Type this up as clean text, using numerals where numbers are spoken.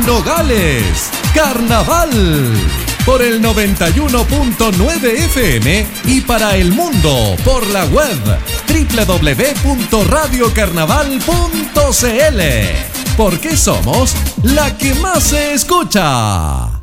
Nogales, Carnaval, por el 91.9 FM y para el mundo por la web www.radiocarnaval.cl, porque somos la que más se escucha.